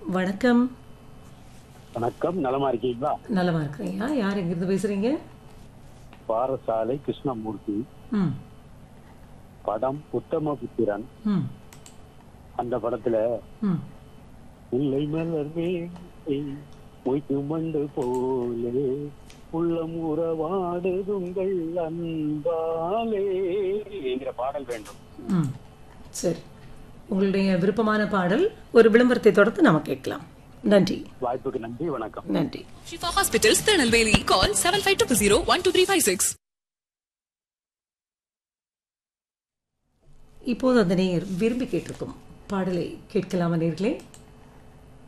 வணக்கம். வணக்கம், நலமா இருக்கீங்களா? நலமா இருக்கிறீங்களா? யார் எங்கிருந்து பேசுறீங்க? பாரசாலை கிருஷ்ணமூர்த்தி. ம் படம் உத்தமபுத்திரன். ம் அந்த படத்துல ம் முல்லை மலர்வே மொய்த்து மண்டு போலே உள்ளம் உறவாடுதுங்கள் அன்பாலே என்கிற பாடல் வேண்டும். ம் சரி, உங்களுடைய விருப்பமான பாடல் ஒரு விளம்பரத்தை தொடர்ந்து நாம கேட்கலாம். நன்றி. வாய்ப்புக்கு நன்றி, வணக்கம். நன்றி. Shifa Hospitals, Tirunelveli. Call 7520 12356. இப்போது அந்த நேயர் விரும்பி கேட்டிருக்கும் பாடலை கேட்கலாமா நேயர்களே?